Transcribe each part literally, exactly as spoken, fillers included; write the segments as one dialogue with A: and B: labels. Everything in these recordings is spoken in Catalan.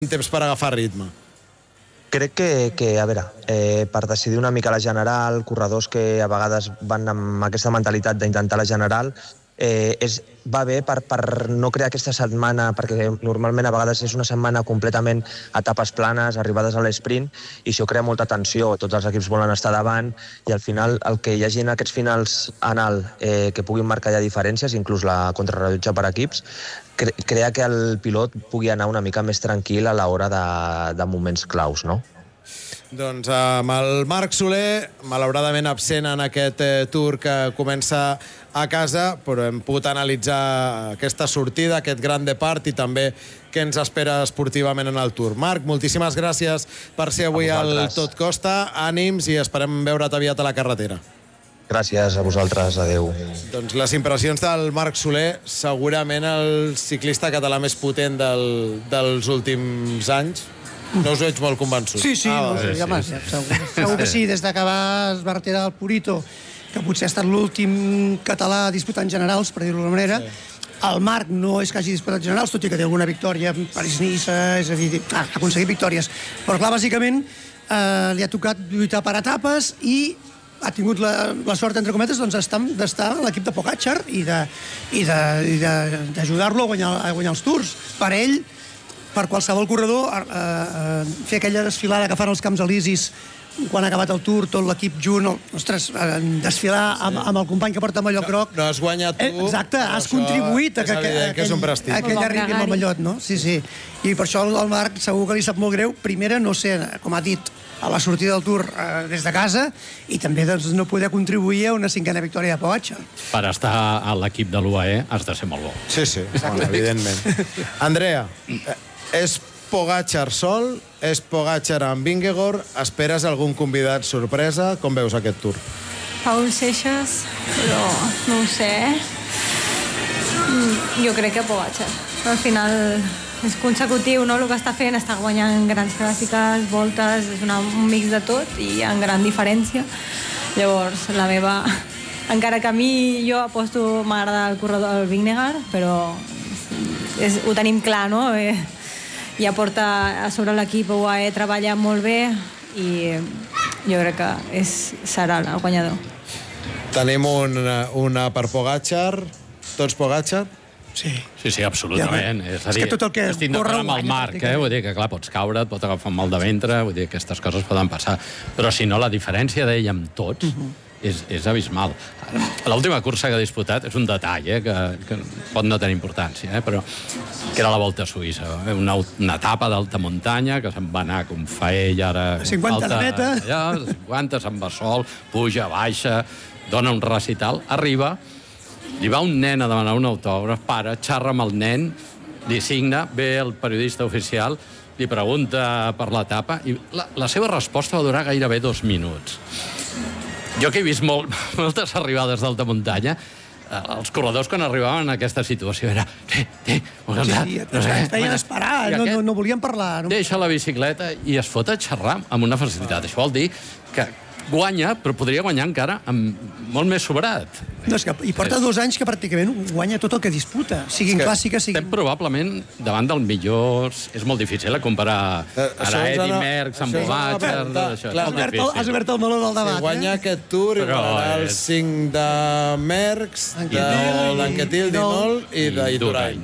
A: temps per agafar ritme?
B: Crec que, que a veure, eh, per decidir una mica la general, corredors que a vegades van amb aquesta mentalitat d'intentar la general, eh, és, va bé per, per no crear aquesta setmana, perquè normalment a vegades és una setmana completament a etapes planes, arribades a l'esprint, i això crea molta tensió, tots els equips volen estar davant, i al final el que hi hagi en aquests finals en alt eh, que puguin marcar ja diferències, inclús la contrarrellotge per equips, cre crea que el pilot pugui anar una mica més tranquil a l'hora de, de moments claus, no?
A: Doncs amb el Marc Soler, malauradament absent en aquest eh, tour que comença a casa, però hem pogut analitzar aquesta sortida, aquest gran depart i també què ens espera esportivament en el tour. Marc, moltíssimes gràcies per ser avui al Tot Costa. Ànims i esperem veure't aviat a la carretera.
B: Gràcies a vosaltres, adeu.
A: Doncs les impressions del Marc Soler, segurament el ciclista català més potent del, dels últims anys. No us veig molt convençut.
C: Sí, sí,
A: ah,
C: no, sí, sí, home, sí. Segur, segur que sí, des que va es va retirar el Purito, que potser ha estat l'últim català disputant generals, per dir-ho d'alguna manera. Sí. El Marc no és que hagi disputat generals, tot i que té alguna victòria, París-Niça, és a dir, ha aconseguit victòries. Però clar, bàsicament, eh, li ha tocat lluitar per etapes i ha tingut la, la sort, entre cometes, doncs, d'estar a l'equip de Pogačar i d'ajudar-lo a guanyar, a guanyar els tours. Per ell, per qualsevol corredor, eh, eh, fer aquella desfilada que fan els Camps Elisis quan ha acabat el Tour, tot l'equip junt, ostres, eh, desfilar amb, amb el company que porta mallot groc.
A: No, no has guanyat tu.
C: Eh, exacte, has contribuït a que, que,
A: que és un prestigi.
C: aquell arribi amb el mallot, no? Sí, sí. I per això el Marc segur que li sap molt greu. Primera, no sé, com ha dit, a la sortida del Tour eh, des de casa, i també doncs, no poder contribuir a una cinquena victòria de Pogačar.
D: Per estar a l'equip de l'U A E has de ser molt bo.
A: Sí, sí, bueno, evidentment. Andrea, és Pogačar sol, és Pogačar amb Vingegaard, esperes algun convidat sorpresa? Com veus aquest Tour?
E: Paul Seixas, però no ho sé. Jo crec que Pogačar. Al final és consecutiu, no? El que està fent, està guanyant grans clàssiques, voltes, és una, un mix de tot i en gran diferència. Llavors, la meva... Encara que a mi jo aposto, m'agrada el corredor del Vingegaard, però és, ho tenim clar, no? Eh, ja porta a sobre l'equip U A E, treballa molt bé i jo crec que és, serà el guanyador.
A: Tenim una, una per Pogačar, tots Pogačar?
C: Sí.
D: Sí, sí, absolutament.
C: Ja,
D: és a dir,
C: és que tot el que
D: estic
C: corre
D: d'acord amb el Marc, eh? Vull dir que, clar, pots caure, et pot agafar un mal de ventre, vull dir que aquestes coses poden passar. Però, si no, la diferència d'ell amb tots uh -huh. és, és abismal. L'última cursa que ha disputat és un detall, eh? que, que pot no tenir importància, eh? però que era la Volta a Suïssa. Una, una etapa d'alta muntanya que se'n va anar com fa ell ara...
C: cinquanta de meta.
D: Allà, cinquanta, se'n va sol, puja, baixa, dona un recital, arriba, li va un nen a demanar un autògraf, para, xarra amb el nen, li signa, ve el periodista oficial, li pregunta per l'etapa, i la, la seva resposta va durar gairebé dos minuts. Jo que he vist molt, moltes arribades d'alta muntanya, els corredors quan arribaven a aquesta situació era... Sí, sí,
C: sí, sí, no sé, es feien esperar, no, no, no volien parlar. No?
D: Deixa la bicicleta i es fot a xerrar amb una facilitat. Això vol dir que guanya, però podria guanyar encara amb molt més sobrat.
C: No, és que, I porta dos anys que pràcticament guanya tot el que disputa, siguin clàssiques, siguin...
D: Estem probablement davant dels millors... És molt difícil, eh, comparar eh, ara Eddy Merckx amb Pogačar...
C: Has obert el meló del debat,
A: eh? Si guanya aquest Tour, i guanyarà el cinc de Merckx, d'Anquetil, d'Inol i d'Indurain.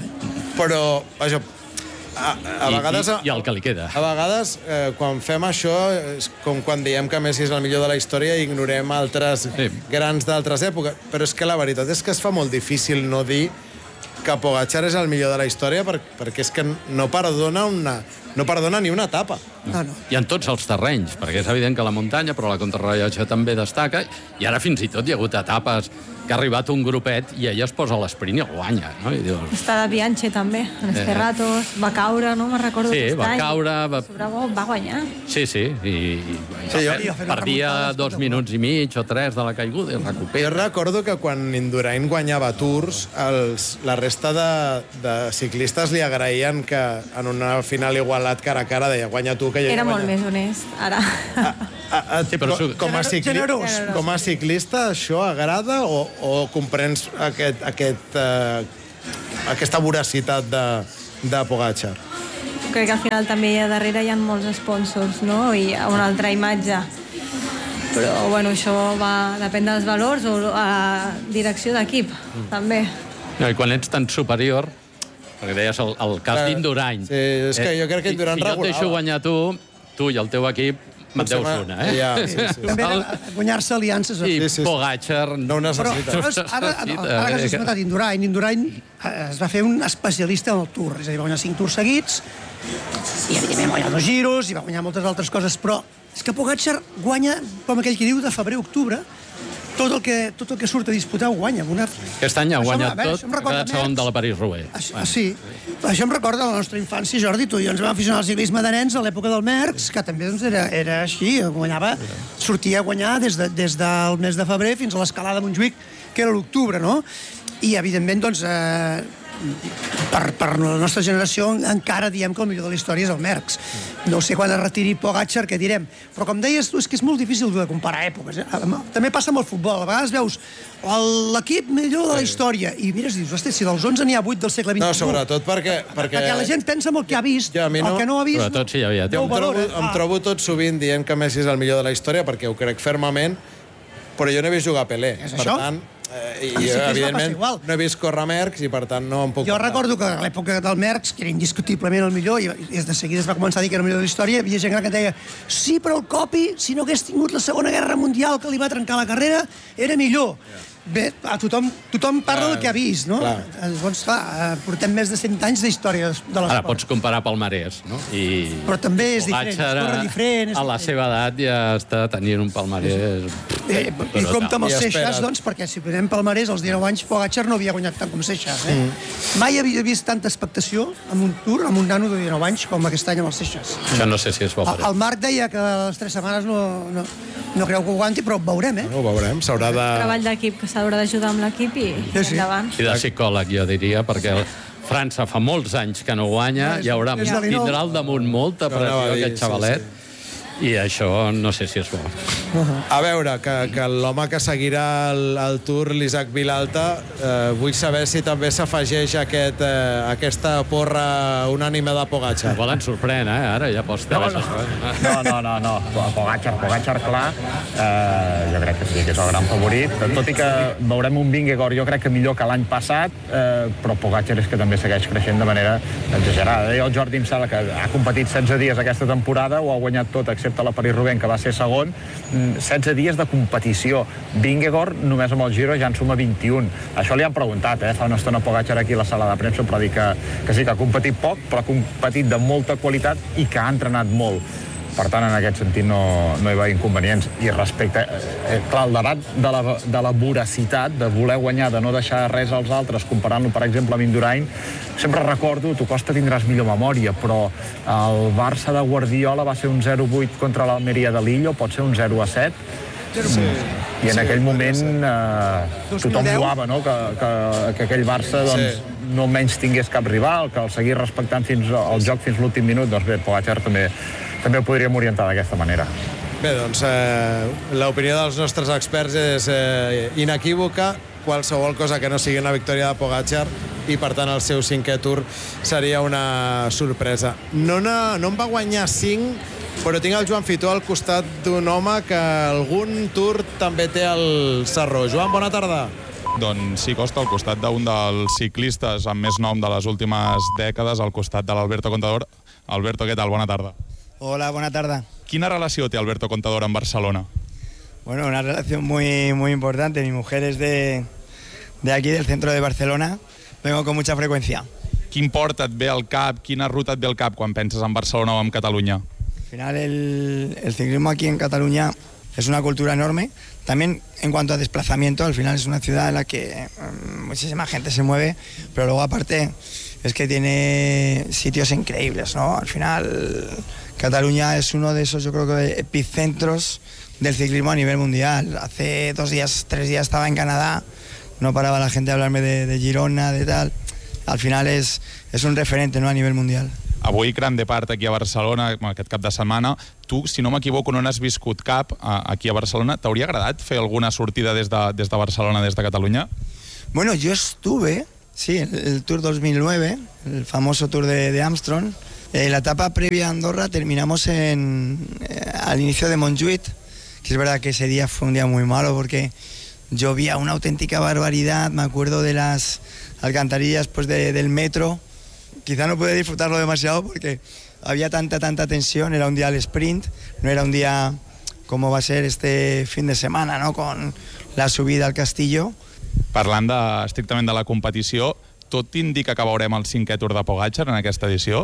A: Però, això... A, a
D: I,
A: vegades,
D: i, i el que li queda.
A: A vegades, eh, quan fem això, és com quan diem que Messi és el millor de la història i ignorem altres sí. grans d'altres èpoques. Però és que la veritat és que es fa molt difícil no dir que Pogačar és el millor de la història per, perquè és que no perdona, una, no perdona ni una etapa.
C: No, no.
D: I en tots els terrenys, perquè és evident que la muntanya, però la contrarrellotge també destaca, i ara fins i tot hi ha hagut etapes que ha arribat un grupet i ella es posa a l'esprint i el guanya, no? I dius...
E: Està de Bianchi, també, en els Ferratos, va caure, no? Me'n recordo
D: sí, va caure... Va...
E: va guanyar.
D: Sí, sí, i, i,
A: sí, jo...
D: i perdia dos minuts i mig o tres de la caiguda i recupera.
A: Jo recordo que quan Indurain guanyava Tours, els, la resta de, de ciclistes li agraïen que en una final igualat cara a cara deia guanya tu, que jo
E: era
A: guanya.
E: Molt més honest, ara.
A: A, a, a, sí, però com, com, a cicli... com a ciclista això agrada o, o comprens aquest, aquest, uh, aquesta voracitat de, de Pogačar?
E: crec que al final també a darrere hi ha molts sponsors, no? I una altra imatge. Però, bueno, això va, depèn dels valors o a direcció d'equip, mm. també.
D: No, I quan ets tan superior, perquè deies el, el cas d'Indurain.
A: Sí, és que jo crec que Indurain
D: regulava. Si jo et deixo guanyar tu, tu i el teu equip, me'n deus una, eh?
A: Ja, sí, sí.
C: També guanyar-se aliances.
D: I
A: Sí, sí, sí.
D: Pogacar
A: no ho necessita.
C: Però, ara, ara, ara que s'ha esmentat Indurain, Indurain es va fer un especialista en el Tour, és a dir, va guanyar cinc Tours seguits, i evidentment va guanyar dos giros, i va guanyar moltes altres coses, però és que Pogacar guanya, com aquell que diu, de febrer a octubre, tot el, que, tot el que surt a disputar ho guanya. Una...
D: Aquest any ha guanyat
C: veure,
D: tot, ha quedat segon de la París-Roubaix.
C: Això, sí, això em recorda la nostra infància, Jordi. Tu i jo ens vam aficionar al ciclisme de nens a l'època del Merckx, que també doncs, era, era així, guanyava, sortia a guanyar des, de, des del mes de febrer fins a l'escalada de Montjuïc, que era l'octubre, no? I, evidentment, doncs, eh, per, per la nostra generació encara diem que el millor de la història és el Merckx. No sé quan es retiri Pogacar què direm, però com deies tu, és que és molt difícil de comparar èpoques. Eh? També passa amb el futbol, a vegades veus l'equip millor de la història i mires i dius, hosti, si dels onze n'hi ha vuit del segle vint-i-u.
A: No, sobretot perquè...
C: Perquè, perquè la gent pensa en el que ha vist,
A: ja, no,
C: el que no ha vist...
D: Però tot sí hi havia.
A: Jo em trobo, em trobo tot sovint dient que Messi és el millor de la història perquè ho crec fermament, però jo no he vist jugar Pelé.
C: És
A: per
C: això?
A: tant, eh, i
C: sí,
A: evidentment no he vist córrer Merckx i per tant no em puc...
C: Jo recordo que a l'època del Merckx, que era indiscutiblement el millor, i des de seguida es va començar a dir que era el millor de la història, hi havia gent que deia sí, però el Copi, si no hagués tingut la Segona Guerra Mundial que li va trencar la carrera, era millor. Bé, a tothom, tothom parla del que ha vist, no?
A: Clar.
C: Llavors, clar, portem més de cent anys d'història de l'esport.
D: Ara pots comparar palmarès, no? I
C: Però també és diferent,
D: Pogacar,
C: es corre diferent. És
D: a la
C: diferent.
D: seva edat ja està tenint un palmarès...
C: Eh, I compta amb els
A: I espera't.
C: Seixas, doncs, perquè si posem palmarès, als dinou anys, Pogacar no havia guanyat tant com Seixas. Eh? Mm. Mai havia vist tanta expectació en un Tour, amb un nano de dinou anys, com aquest any amb els Seixas.
D: Això no sé si és bo per
C: El, el Marc deia que les tres setmanes no, no, no creu que ho aguanti, però ho veurem, eh?
A: No, ho veurem, s'haurà de...
E: Treball d'equip, que s'haurà d'ajudar amb l'equip i
C: Sí, sí.
E: endavant.
D: I de psicòleg, jo diria, perquè França fa molts anys que no guanya,
C: No, és-
D: hi haurà,
C: és de dinou.
D: tindrà al damunt molta
A: No, anava
D: pressió
A: a dir,
D: aquest
A: sí,
D: xavalet,
A: sí.
D: i això no sé si és bo.
A: A veure, que, que l'home que seguirà el, el Tour, l'Isaac Vilalta, eh, vull saber si també s'afegeix aquest, eh, aquesta porra unànime de Pogacar.
D: Igual ens sorprèn, eh? Ara ja pots
F: No,
D: no,
F: no, no, no, no. Pogacar, Pogacar, clar, eh, jo crec que sí, que és el gran favorit, tot i que veurem un Vingegaard, jo crec que millor que l'any passat, eh, però Pogacar és que també segueix creixent de manera exagerada. Deia el Jordi Imsala que ha competit setze dies aquesta temporada, ho ha guanyat tot, excepte a la París-Roubaix, que va ser segon, setze dies de competició. Vingegaard, només amb el Giro, ja en suma vint-i-un. Això li han preguntat, eh? Fa una estona Pogacar aquí a la sala de premsa, però dir que, que sí, que ha competit poc, però ha competit de molta qualitat i que ha entrenat molt. Per tant, en aquest sentit no, no hi va inconvenients. I respecte, eh, clar, el debat de la, de la voracitat, de voler guanyar, de no deixar res als altres, comparant-lo, per exemple, amb Indurain, sempre recordo, tu Costa tindràs millor memòria, però el Barça de Guardiola va ser un zero vuit contra l'Almeria de Lillo, pot ser un zero a set,
A: Sí.
F: i en aquell moment eh, tothom lloava, no?, que, que, que aquell Barça doncs,
A: Sí.
F: no menys tingués cap rival, que el seguís respectant fins al joc fins l'últim minut. Doncs bé, Pogacar també, també ho podríem orientar d'aquesta manera.
A: Bé, doncs eh, l'opinió dels nostres experts és eh, inequívoca. Qualsevol cosa que no sigui una victòria de Pogacar i, per tant, el seu cinquè Tour seria una sorpresa. No, no, no en va guanyar cinc, però tinc el Joan Fitó al costat d'un home que algun Tour també té al Sarró. Joan, bona tarda.
G: Doncs sí, Costa, al costat d'un dels ciclistes amb més nom de les últimes dècades, al costat de l'Alberto Contador. Alberto, què tal? Bona tarda.
H: Hola, buena tarde.
G: Quina relació té Alberto Contador amb Barcelona?
H: Bueno, una relación muy, muy importante. Mi mujer es de, de aquí, del centro de Barcelona. Vengo con mucha frecuencia.
G: Quin port et ve al cap, quina ruta et ve al cap quan penses en Barcelona o en Catalunya?
H: Al final, el, el ciclismo aquí en Cataluña es una cultura enorme. También en cuanto a desplazamiento, al final es una ciudad en la que um, muchísima gente se mueve, pero luego aparte es que tiene sitios increíbles, ¿no? Al final, Cataluña es uno de esos, yo creo que, epicentros del ciclismo a nivel mundial. Hace dos días, tres días estaba en Canadá, no paraba la gente a hablarme de, de Girona, de tal. Al final es, es un referente, ¿no?, a nivel mundial.
G: Avui, gran de part aquí a Barcelona, aquest cap de setmana. Tu, si no m'equivoco, no n'has viscut cap aquí a Barcelona. T'hauria agradat fer alguna sortida des de, des de Barcelona, des de Catalunya?
H: Bueno, yo estuve, sí, el, el Tour dos mil nueve, el famoso Tour de, de Armstrong, Eh, la etapa previa a Andorra terminamos en, eh, al inicio de Montjuïc, que es verdad que ese día fue un día muy malo porque llovía una auténtica barbaridad. Me acuerdo de las alcantarillas pues de, del metro. Quizá no pude disfrutarlo demasiado porque había tanta, tanta tensión. Era un día al sprint, no era un día como va a ser este fin de semana, ¿no? Con la subida al Castillo.
G: Parlant de, estrictament de la competició, tot indica que veurem el cinquè Tour de Pogačar en aquesta edició?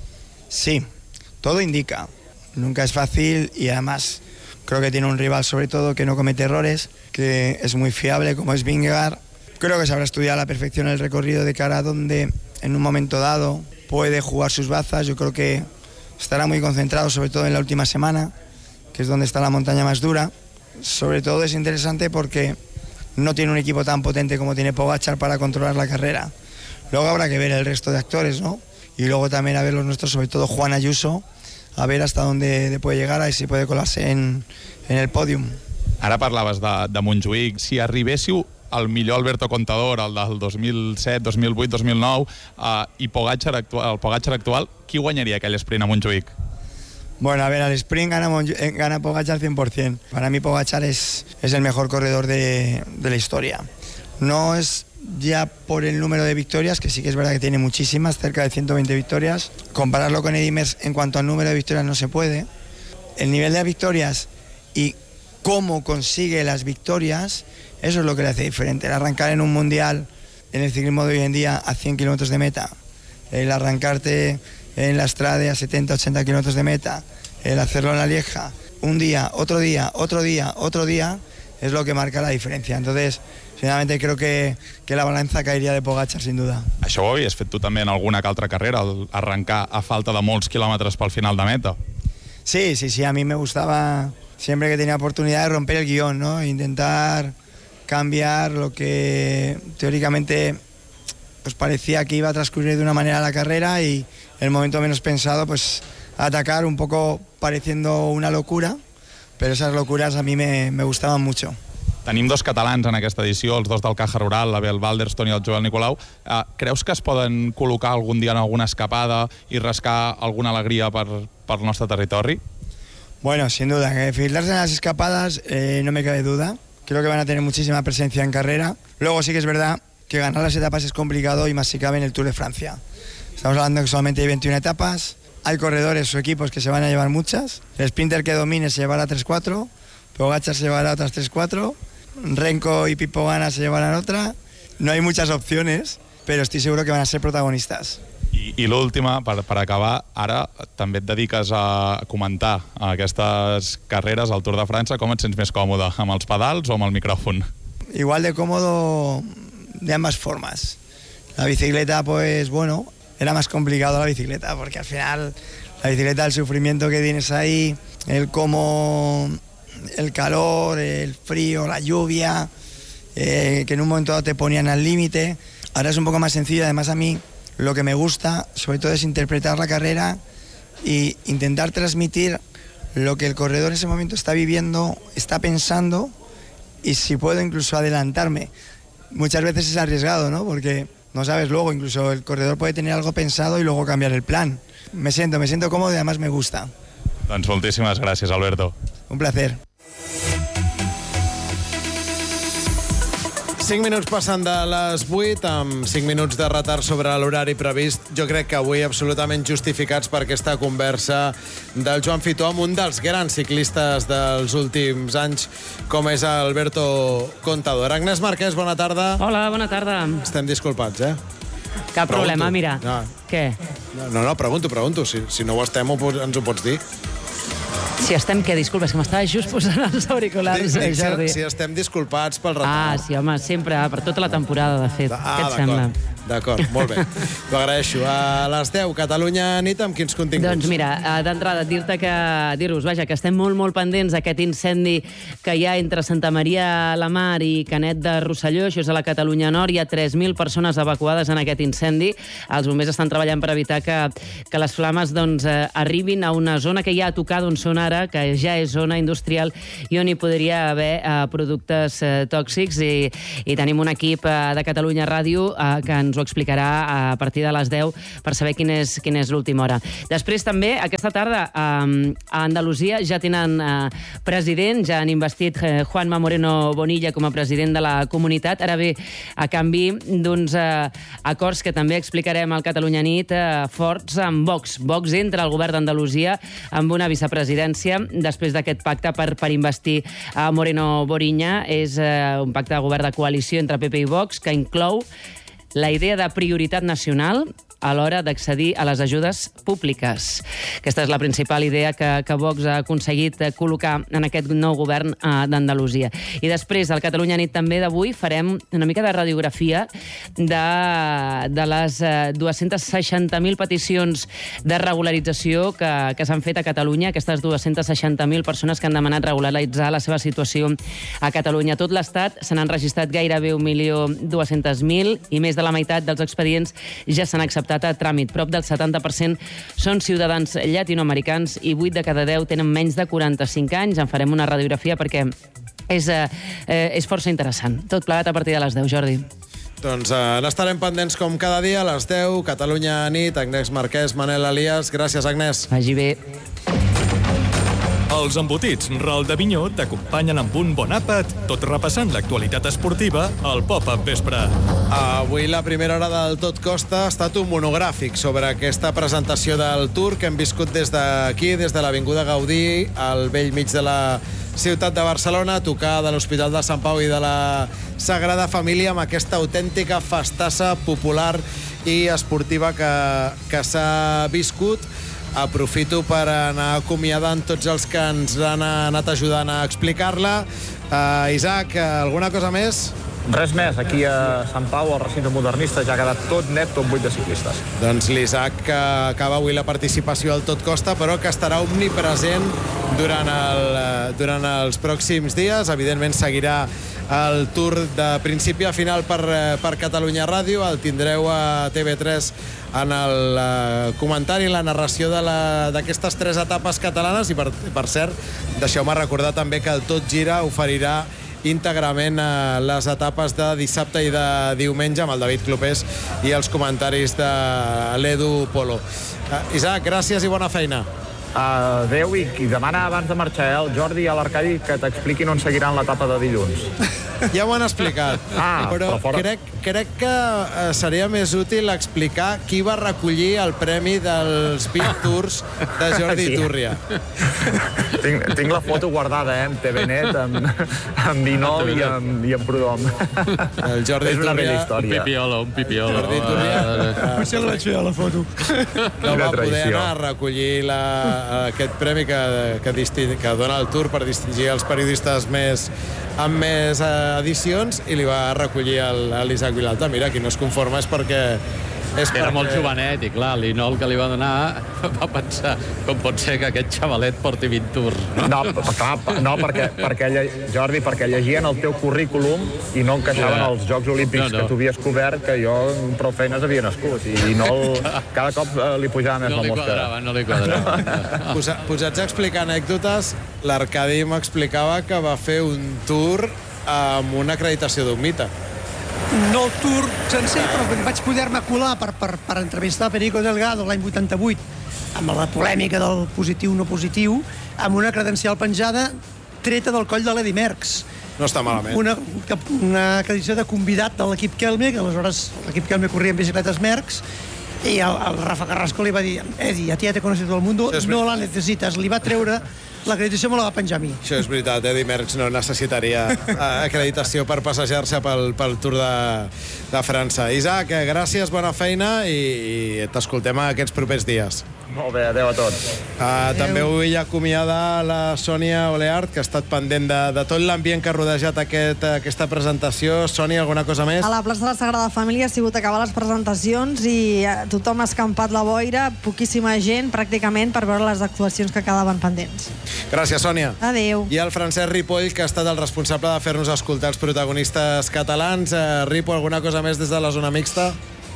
H: Sí, todo indica. Nunca es fácil y además creo que tiene un rival sobre todo que no comete errores, que es muy fiable como es Vingegaard. Creo que sabrá estudiar a la perfección el recorrido de cara a donde en un momento dado puede jugar sus bazas. Yo creo que estará muy concentrado sobre todo en la última semana, que es donde está la montaña más dura. Sobre todo es interesante porque no tiene un equipo tan potente como tiene Pogačar para controlar la carrera. Luego habrá que ver el resto de actores, ¿no? Y luego también a ver los nuestros, sobre todo Juan Ayuso, a ver hasta dónde puede llegar, a ver si puede colarse en, en el podium.
G: Ara parlaves de, de Montjuïc. Si arribéssiu el millor Alberto Contador, el del dos mil set, dos mil vuit, dos mil nou, uh, i Pogačar actual, el Pogačar actual, qui guanyaria aquell sprint a Montjuïc?
H: Bueno, a ver, al sprint gana, gana Pogačar cien por ciento. Para mí Pogačar es, es el mejor corredor de, de la historia. No es ya por el número de victorias, que sí que es verdad que tiene muchísimas, cerca de ciento veinte victorias. Compararlo con Eddy Merckx en cuanto al número de victorias no se puede. El nivel de victorias y cómo consigue las victorias, eso es lo que le hace diferente. El arrancar en un mundial en el ciclismo de hoy en día a cien kilómetros de meta, el arrancarte en la Strade a setenta, ochenta kilómetros de meta, el hacerlo en la Lieja, un día, otro día, otro día, otro día, es lo que marca la diferencia. Entonces, sinceramente creo que, que la balanza caería de Pogačar, sin duda.
G: Això ho havies fet tu també en alguna que altra carrera, el arrencar a falta de molts quilòmetres pel final de meta?
H: Sí, sí, sí, a mí me gustaba, siempre que tenía oportunidad, de romper el guión, ¿no? Intentar cambiar lo que teóricamente pues parecía que iba a transcurrir de una manera la carrera y el momento menos pensado, pues atacar un poco pareciendo una locura, pero esas locuras a mí me, me gustaban mucho.
G: Tenim dos catalans en aquesta edició, els dos del Caja Rural, l'Abel Balderston i el Joel Nicolau. Uh, creus que es poden col·locar algun dia en alguna escapada i rascar alguna alegria per, per el nostre territori?
H: Bueno, sin duda, que filtrarse en las escapadas eh, no me cabe duda. Creo que van a tener muchísima presencia en carrera. Luego sí que es verdad que ganar las etapas es complicado y más si cabe en el Tour de Francia. Estamos hablando que solamente hay veintiuna etapas, hay corredores o equipos que se van a llevar muchas. El sprinter que domine se llevará tres cuatro, Pogačar se llevará otras tres cuatro, Renko y Pipo Gana se llevarán otra. No hay muchas opciones, pero estoy seguro que van a ser protagonistas.
G: I, i l'última, per, per acabar, ara també et dediques a comentar aquestes carreres al Tour de França. Com et sents més còmode, amb els pedals o amb el micròfon?
H: Igual de cómodo de ambas formas. La bicicleta, pues bueno, era más complicado la bicicleta, porque al final la bicicleta, el sufrimiento que tienes ahí, el cómo, el calor, el frío, la lluvia, eh, que en un momento dado te ponían al límite. Ahora es un poco más sencillo. Además, a mí lo que me gusta sobre todo es interpretar la carrera e intentar transmitir lo que el corredor en ese momento está viviendo, está pensando, y si puedo incluso adelantarme. Muchas veces es arriesgado, ¿no? Porque no sabes luego, incluso el corredor puede tener algo pensado y luego cambiar el plan. Me siento, me siento cómodo y además me gusta.
G: Doncs moltíssimes gràcies, Alberto.
H: Un placer.
A: cinc minuts passant de les vuit, amb cinc minuts de retard sobre l'horari previst. Jo crec que avui absolutament justificats per aquesta conversa del Joan Fitó amb un dels grans ciclistes dels últims anys, com és Alberto Contador. Agnès Marquès, bona tarda.
I: Hola, bona tarda.
A: Estem disculpats, eh?
I: Cap
A: Pregunto.
I: problema, mira.
A: No.
I: Què?
A: No, no, pregunto, pregunto. Si, si no ho estem, ho, ens ho pots dir.
I: Si estem, què? Disculpa, és que m'estava just posant els auriculars,
A: Dic, dic,
I: Jordi.
A: si, si estem disculpats pel retard.
I: Ah, sí, home, sempre, per tota la temporada, de fet.
A: Ah,
I: Què et sembla?
A: D'acord, molt bé. T'ho agraeixo. A les deu, Catalunya nit, amb quins continguts?
I: Doncs mira, d'entrada, dir-te que, dir-vos, vaja, que estem molt, molt pendents d'aquest incendi que hi ha entre Santa Maria la Mar i Canet de Rosselló. Això és a la Catalunya Nord. Hi ha tres mil persones evacuades en aquest incendi. Els bombers estan treballant per evitar que, que les flames doncs, eh, arribin a una zona que ja a tocar d'on són ara, que ja és zona industrial i on hi podria haver eh, productes eh, tòxics. I, I tenim un equip eh, de Catalunya Ràdio eh, que ens ens ho explicarà a partir de les deu per saber quina és, quina és l'última hora. Després també, aquesta tarda, eh, a Andalusia ja tenen eh, president, ja han investit eh, Juanma Moreno Bonilla com a president de la comunitat, ara bé, a canvi d'uns eh, acords que també explicarem al Catalunya Nit, eh, forts amb Vox. Vox entra al govern d'Andalusia amb una vicepresidència després d'aquest pacte per, per investir a Moreno Bonilla. És eh, un pacte de govern de coalició entre P P i Vox que inclou la idea de prioritat nacional a l'hora d'accedir a les ajudes públiques. Aquesta és la principal idea que, que Vox ha aconseguit col·locar en aquest nou govern eh, d'Andalusia. I després, al Catalunya Nit també d'avui, farem una mica de radiografia de, de les eh, dues-centes seixanta mil peticions de regularització que, que s'han fet a Catalunya, aquestes dues-centes seixanta mil persones que han demanat regularitzar la seva situació a Catalunya. A tot l'Estat se n'han registrat gairebé un milió dues-centes mil i més de la meitat dels expedients ja s'han acceptat a tràmit. Prop del setanta per cent són ciutadans llatinoamericans i vuit de cada deu tenen menys de quaranta-cinc anys. En farem una radiografia perquè és, eh, és força interessant. Tot plegat a partir de les deu, Jordi.
A: Doncs eh, n'estarem pendents com cada dia a les deu. Catalunya Nit, Agnès Marquès, Manel Elias. Gràcies, Agnès.
I: Vagi bé.
J: Els embotits Ral de Vinyó t'acompanyen amb un bon àpat, tot repassant l'actualitat esportiva al Pop-Up Vespre.
A: Avui la primera hora del Tot Costa ha estat un monogràfic sobre aquesta presentació del Tour que hem viscut des d'aquí, des de l'Avinguda Gaudí, al vell mig de la ciutat de Barcelona, a tocar de l'Hospital de Sant Pau i de la Sagrada Família amb aquesta autèntica festassa popular i esportiva que, que s'ha viscut. Aprofito per anar acomiadant tots els que ens han anat ajudant a explicar-la. Uh, Isaac, alguna cosa més?
F: Res més, aquí a Sant Pau, al recinte modernista, ja ha quedat tot net, tot buit de ciclistes.
A: Doncs l'Isaac, que acaba avui la participació al Tot Costa, però que estarà omnipresent durant, el, durant els pròxims dies. Evidentment seguirà el Tour de principi a final per, per Catalunya Ràdio. El tindreu a T V tres en el uh, comentari, la narració d'aquestes tres etapes catalanes. I per, per cert, deixeu-me recordar també que el Tot Gira oferirà íntegrament a les etapes de dissabte i de diumenge amb el David Clopés i els comentaris de l'Edu Polo. Uh, Isaac, gràcies i bona feina.
F: Uh, adéu, i, i demana abans de marxar eh, el Jordi i a l'Arcadi que t'expliquin on seguiran l'etapa de dilluns.
A: Ja ho han explicat,
F: ah,
A: però, però fora... crec, crec que uh, seria més útil explicar qui va recollir el premi dels vint Tours de Jordi sí. Túria.
F: Tinc, tinc la foto guardada, eh, amb T V Net, amb, amb Vinol i amb, i amb Prudom.
A: El Jordi
F: és una
A: Túria...
F: bella història.
D: Un pipiolo, un pipiolo.
A: Jordi Túria...
C: Potser la vaig fer a la foto.
A: No va poder anar a recollir la, aquest premi que, que, disting, que dona el Tour per distingir els periodistes més, amb més edicions, i li va recollir l'Isaac Vilalta. Mira, qui no es conforma és perquè... És
D: Era
A: perquè...
D: molt jovenet i, clar, l'Inol que li va donar va pensar com pot ser que aquest xavalet porti vint tours.
F: No, clar, no perquè, perquè, Jordi, perquè llegien el teu currículum i no encaixaven els Jocs Olímpics no, no. que tu havies cobert, que jo prou feines havia nascut. I no, cada cop li pujava més
D: no
F: la
D: li
F: mosca.
D: Quadrava, no li quadrava.
A: Posa, posats a explicar anècdotes, l'Arcadi m'explicava que va fer un tour amb una acreditació d'un mite.
C: No el Tour sencer, però vaig poder-me colar per, per, per entrevistar Perico Delgado l'any vuitanta-vuit amb la polèmica del positiu no positiu, amb una credencial penjada treta del coll de l'Eddy Merckx.
A: No està malament.
C: Una, una acreditació de convidat de l'equip Kelme, que aleshores l'equip Kelme corria en bicicletes Merckx, i el, el Rafa Carrasco li va dir: Eddy, a ti ja te conoce todo el mundo, no la necesitas. Li va treure l'acreditació, me la va penjar a mi.
A: Això és veritat, Eddy Merckx no necessitaria acreditació per passejar-se pel, pel Tour de, de França. Isaac, gràcies, bona feina i, i t'escoltem aquests propers dies.
F: Molt bé, adeu a tots.
A: Uh, també vull acomiadar la Sònia Oleart, que ha estat pendent de, de tot l'ambient que ha rodejat aquest, aquesta presentació. Sònia, alguna cosa més?
K: A la plaça de la Sagrada Família ha sigut acabar les presentacions i tothom ha escampat la boira, poquíssima gent, pràcticament, per veure les actuacions que quedaven pendents.
A: Gràcies, Sònia.
K: Adéu.
A: I el Francesc Ripoll, que ha estat el responsable de fer-nos escoltar els protagonistes catalans. Uh, Ripo, alguna cosa més des de la zona mixta?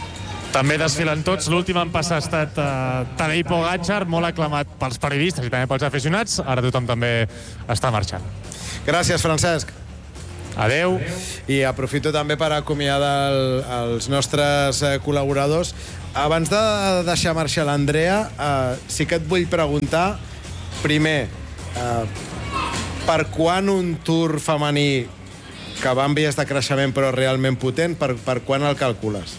L: També desfilen tots. L'últim en passar ha estat uh, Tadej Pogačar, molt aclamat pels periodistes i també pels aficionats. Ara tothom també està marxant.
A: Gràcies, Francesc.
L: Adeu.
A: I aprofito també per acomiadar el, els nostres eh, col·laboradors. Abans de deixar marxar l'Andrea, eh, sí que et vull preguntar, primer, eh, per quan un tour femení que va en vies de creixement però realment potent, per, per quan el calcules?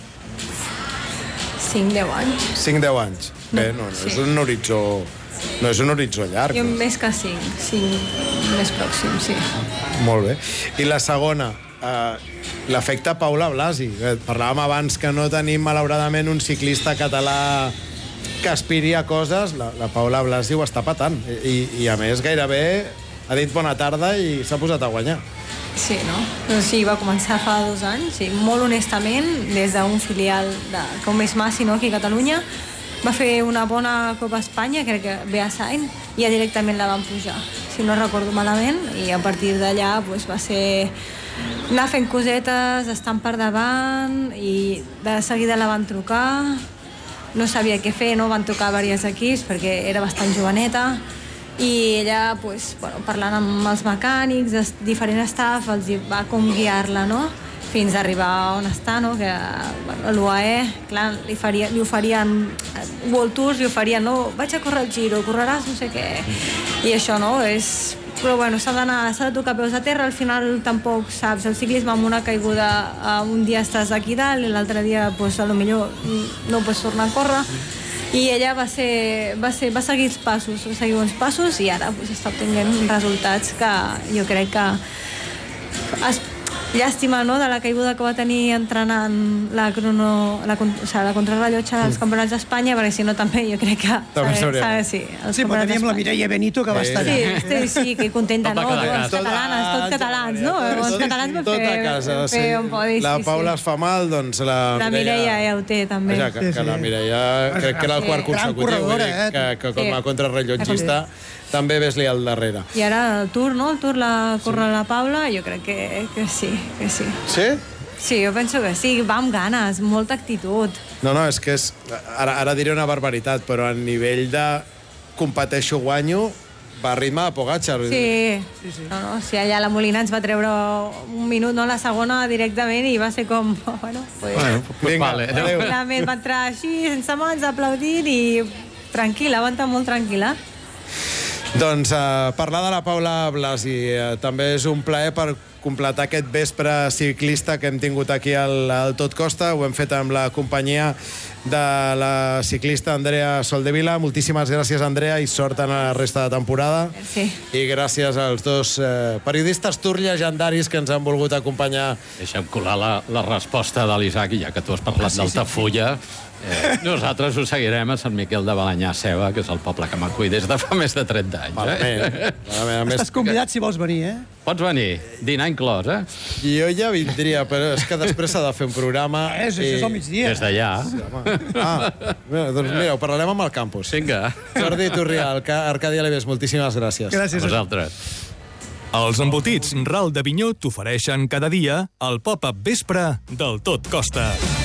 E: cinc deu anys.
A: cinc deu anys. Bé, no, no,
E: Sí.
A: és un horitzó, no és un horitzó llarg.
E: Jo més que cinc, cinc més pròxim, sí.
A: Molt bé. I la segona, eh, l'efecte Paula Blasi. Eh, parlàvem abans que no tenim, malauradament, un ciclista català que aspiri a coses. La, la Paula Blasi ho està patant. I, I, a més, gairebé ha dit bona tarda i s'ha posat a guanyar.
E: Sí, no? Doncs sí, va començar fa dos anys, sí, molt honestament, des d'un filial de, com és Massi, no?, aquí a Catalunya. Va fer una bona Copa Espanya, crec que ve a Sain, i ja directament la van pujar, si no recordo malament, i a partir d'allà doncs, va ser anar fent cosetes, estant per davant, i de seguida la van trucar, no sabia què fer, no? Van trucar a diversos equips perquè era bastant joveneta, i ella, pues, bueno, parlant amb els mecànics, els diferents staff, els va com guiar-la, no?, fins a arribar on està, no?, que bueno, l'U A E, clar, li, faria, li oferien World Tours, li oferien, no, vaig a córrer el Giro, correràs no sé què, i això, no, és... Però bueno, s'ha d'anar, s'ha de tocar peus a terra, al final tampoc saps, el ciclisme amb una caiguda, un dia estàs aquí dalt i l'altre dia, pues, a lo millor no pots tornar a córrer, i ella va, ser, va, ser, va seguir els passos, va seguir uns passos i ara pues, està obtenint resultats que jo crec que es, llàstima, no?, de la caiguda que va tenir entrenant la, crono, la, o sigui, la contrarrellotge dels campionats d'Espanya, perquè si no també jo crec que...
A: També s'hauria.
C: Sí, sí però teníem la Mireia Benito que va estar allà.
E: Sí, sí, sí, que contenta, no? Bons catalanes, tots catalans, no? Bons catalans per fer,
A: casa,
E: fer
A: sí.
E: un podi.
A: La
E: sí,
A: Paula
E: sí.
A: es fa mal, doncs la,
E: La Mireia ja ho té, també.
A: Vaja, que, que la Mireia, crec que era el quart consecutiu, vull dir, que, que com a contrarrellotgista també ves-li al darrere.
E: I ara el Tour, no? El Tour la corre la Paula, jo crec que, que sí, que sí.
A: Sí?
E: Sí, jo penso que sí, va amb ganes, molta actitud.
A: No, no, és que és... Ara, ara diré una barbaritat, però a nivell de competeixo guanyo, va a ritme de Pogacar.
E: Sí, sí, sí. No, no, si allà la Molina ens va treure un minut, no, la segona directament, i va ser com... Bueno, pues,
A: bueno pues vinga, vale, adéu.
E: Finalment va entrar així, sense mans, aplaudint, i tranquil·la, va entrar molt tranquil·la.
A: Doncs uh, parlar de la Paula Blasi uh, també és un plaer per completar aquest vespre ciclista que hem tingut aquí al, al Tot Costa. Ho hem fet amb la companyia de la ciclista Andrea Soldevila. Moltíssimes gràcies, Andrea, i sort en la resta de temporada.
E: Sí.
A: I gràcies als dos eh, periodistes tour llegendaris que ens han volgut acompanyar.
D: Deixa'm colar la, la resposta de l'Isaac, ja que tu has parlat ah, sí, d'Altafulla. Sí. Eh, nosaltres ho seguirem a Sant Miquel de Balanyà Seva, que és el poble que m'acull des de fa més de trenta anys.
A: Malament.
D: Eh?
A: Malament. Més...
C: Estàs convidat si vols venir, eh?
D: Pots venir, dinar inclòs, eh?
A: Jo ja vindria, però és que després s'ha de fer un programa...
C: És, i... és al migdia.
D: Des d'allà.
A: Sí, ah, mira, doncs mira, ho parlarem amb el campus.
D: Vinga.
A: Jordi Turrià, Arcadi Aleves, moltíssimes gràcies.
C: Gràcies
D: a vosaltres.
J: Els embotits Ral de Vinyó t'ofereixen cada dia el pop-up vespre del Tot Costa.